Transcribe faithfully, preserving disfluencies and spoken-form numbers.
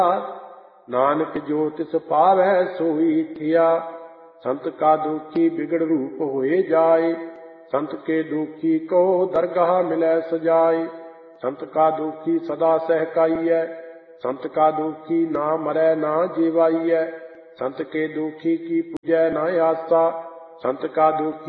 नानक जो तिस पावै सोई थिया। संत का दुखी बिगड़ रूप होए जाए, संत के दुखी को दरगाह मिलै सजाए। संत का दुखी सदा सहकाइयै, संत का दुखी ना मरै ना जीवाइयै। संत के दुखी की पूजै ना आसा, संत का दुखी